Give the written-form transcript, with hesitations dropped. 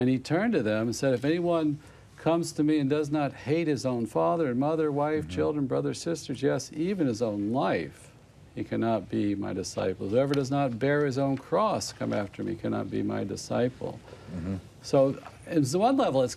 And he turned to them and said, if anyone comes to me and does not hate his own father and mother, wife, children, brothers, sisters, yes, even his own life, he cannot be my disciple. Whoever does not bear his own cross, come after me, cannot be my disciple. So, at one level, it's